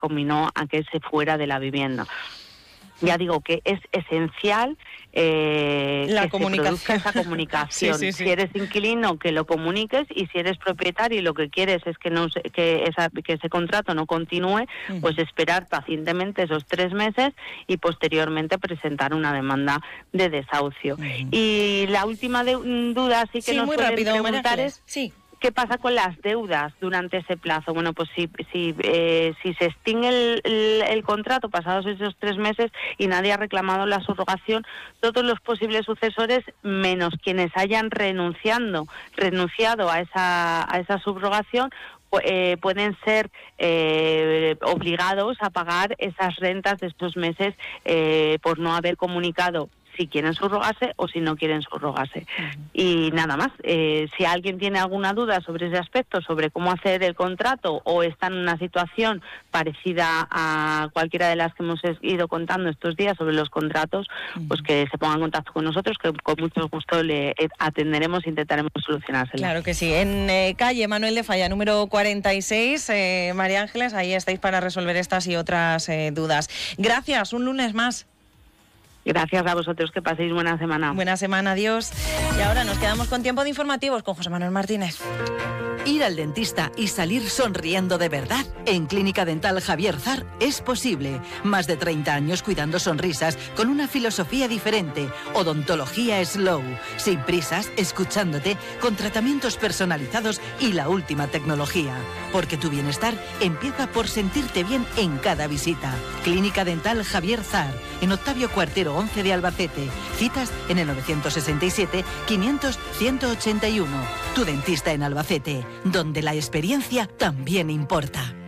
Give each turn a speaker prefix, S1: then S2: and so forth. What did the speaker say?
S1: combinó a que se fuera de la vivienda. Ya digo que es esencial
S2: la
S1: que
S2: comunicación.
S1: se produzca esa comunicación.
S2: Sí.
S1: Si eres inquilino, que lo comuniques, y si eres propietario y lo que quieres es que ese contrato no continúe, pues esperar pacientemente esos 3 meses y posteriormente presentar una demanda de desahucio. Y la última duda que nos
S2: muy
S1: suelen
S2: rápido,
S1: preguntar
S2: María
S1: es...
S2: Sí.
S1: ¿Qué pasa con las deudas durante ese plazo? Bueno, pues si se extingue el contrato pasados esos 3 meses y nadie ha reclamado la subrogación, todos los posibles sucesores, menos quienes hayan renunciado a esa subrogación, pueden ser obligados a pagar esas rentas de estos meses por no haber comunicado si quieren subrogarse o si no quieren subrogarse. Y nada más, si alguien tiene alguna duda sobre ese aspecto, sobre cómo hacer el contrato, o está en una situación parecida a cualquiera de las que hemos ido contando estos días sobre los contratos, pues que se pongan en contacto con nosotros, que con mucho gusto le atenderemos e intentaremos solucionárselo.
S2: Claro que sí. En calle Manuel de Falla, número 46, María Ángeles, ahí estáis para resolver estas y otras dudas. Gracias, un lunes más.
S1: Gracias a vosotros, que paséis buena semana.
S2: Buena semana, adiós. Y ahora nos quedamos con tiempo de informativos con José Manuel Martínez.
S3: Ir al dentista y salir sonriendo de verdad. En Clínica Dental Javier Zar es posible. Más de 30 años cuidando sonrisas con una filosofía diferente. Odontología slow, sin prisas, escuchándote, con tratamientos personalizados y la última tecnología. Porque tu bienestar empieza por sentirte bien en cada visita. Clínica Dental Javier Zar, en Octavio Cuartero 11 de Albacete. Citas en el 967 500 181. Tu dentista en Albacete, donde la experiencia también importa.